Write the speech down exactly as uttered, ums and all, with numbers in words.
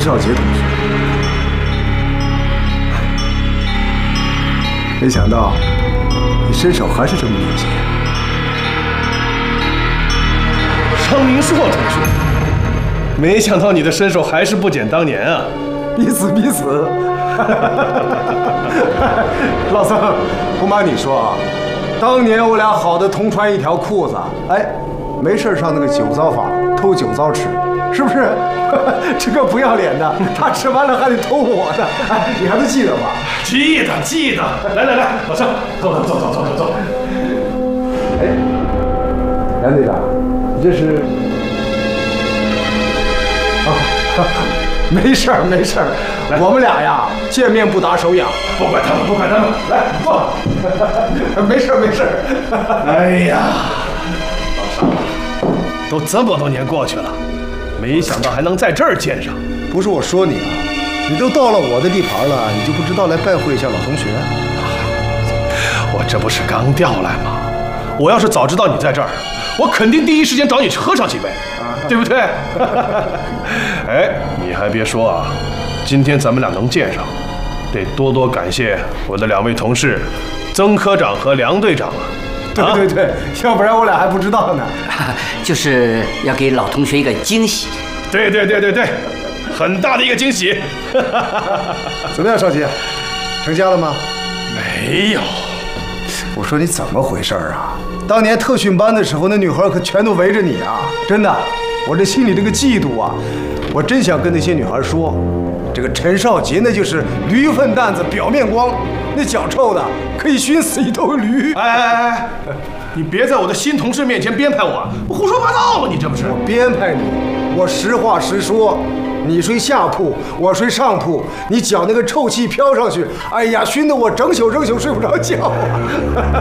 少杰同学。没想到你身手还是这么敏捷。 张明硕同学，没想到你的身手还是不减当年啊！ 彼此彼此。老僧，不瞒你说啊，当年我俩好的同穿一条裤子，哎，没事上那个酒糟坊偷酒糟吃，是不是？这个不要脸的，他吃完了还得偷我的，哎，你还都记得吧？ 记得记得。来来来，老郑，走走走走走走走。 哎，杨队长，你这是？啊，没事儿没事儿，我们俩呀见面不打手痒， 不管他们不管他们，来坐。 没事儿没事儿。 哎呀，老沙，都这么多年过去了。没想到还能在这儿见上。 不是我说你啊，你都到了我的地盘了，你就不知道来拜会一下老同学？ 我这不是刚调来吗？我要是早知道你在这儿，我肯定第一时间找你去喝上几杯，对不对？哎，你还别说啊，今天咱们俩能见上，得多多感谢我的两位同事，曾科长和梁队长啊。 对对对，要不然我俩还不知道呢。 就是要给老同学一个惊喜。 对对对对对，很大的一个惊喜。 怎么样，少杰，成家了吗？ 没有。 我说你怎么回事啊？当年特训班的时候，那女孩可全都围着你啊！真的，我这心里这个嫉妒啊，我真想跟那些女孩说，这个陈少杰那就是驴粪蛋子表面光，那脚臭的可以熏死一头驴。 哎哎哎，你别在我的新同事面前编排我，我胡说八道吧？你这不是？ 我编排你，我实话实说。你睡下铺，我睡上铺，你脚那个臭气飘上去，哎呀，熏得我整宿整宿睡不着觉啊！